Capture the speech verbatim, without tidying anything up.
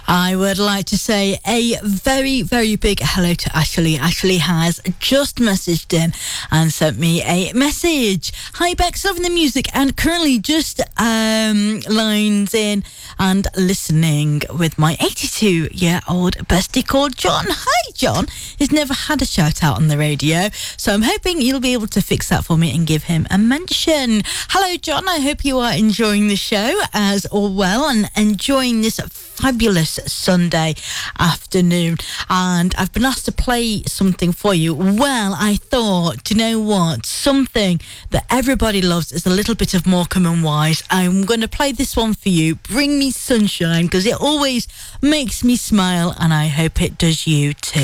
I would like to say a very, very big hello to Ashley. Ashley has just messaged in and sent me a message. Hi, Bex, loving the music and currently just um, lines in and listening with my eighty-two-year-old bestie called John. Hi, John. He's never had a shout-out on the radio, so I'm hoping you'll be able to fix that for me and give him a mention. Hello, John. I hope you are enjoying the show as all well and enjoying this fabulous Sunday afternoon. And I've been asked to play something for you. Well, I thought, do you know what? Something that everybody loves is a little bit of Morecambe and Wise. I'm going to play this one for you. Bring Me Sunshine, because it always makes me smile, and I hope it does you too.